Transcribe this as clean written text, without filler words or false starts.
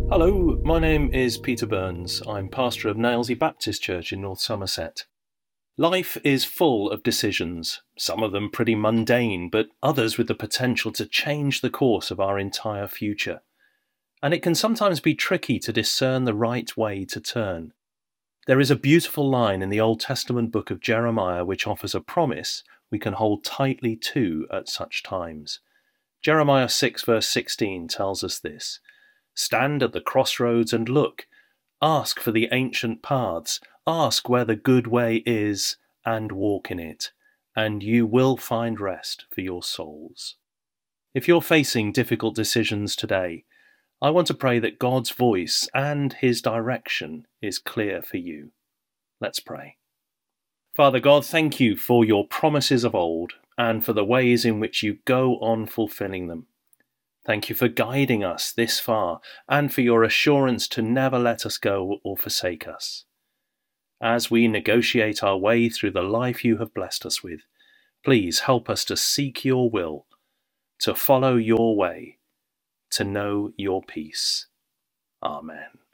Hello, my name is Peter Burns. I'm pastor of Nailsea Baptist Church in North Somerset. Life is full of decisions, some of them pretty mundane, but others with the potential to change the course of our entire future. And it can sometimes be tricky to discern the right way to turn. There is a beautiful line in the Old Testament book of Jeremiah which offers a promise we can hold tightly to at such times. Jeremiah 6 verse 16 tells us this: "Stand at the crossroads and look. Ask for the ancient paths. Ask where the good way is and walk in it, and you will find rest for your souls." If you're facing difficult decisions today, I want to pray that God's voice and his direction is clear for you. Let's pray. Father God, thank you for your promises of old and for the ways in which you go on fulfilling them. Thank you for guiding us this far and for your assurance to never let us go or forsake us. As we negotiate our way through the life you have blessed us with, please help us to seek your will, to follow your way, to know your peace. Amen.